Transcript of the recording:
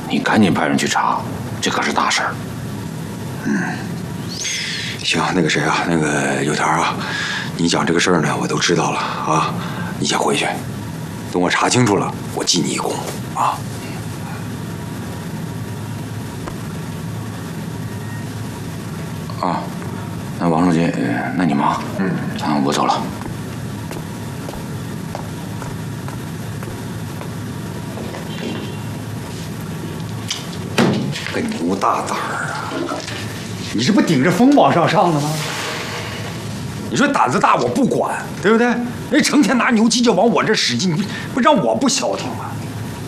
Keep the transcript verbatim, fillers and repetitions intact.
你赶紧派人去查，这可是大事儿。 嗯，行，那个谁啊，那个有田啊，你讲这个事儿呢，我都知道了啊。你先回去，等我查清楚了，我记你一功啊。 啊，那王书记，那你忙，嗯，啊，我走了。 个牛大胆儿啊！你这不顶着风往上上的吗？你说胆子大我不管，对不对？人成天拿牛犄角往我这使劲，你不让我不消停吗？